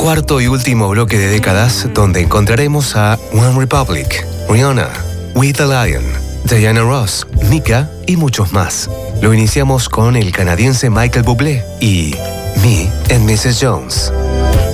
cuarto y último bloque de décadas donde encontraremos a One Republic, Rihanna, We the Lion, Diana Ross, Mika y muchos más. Lo iniciamos con el canadiense Michael Bublé y Me and Mrs. Jones.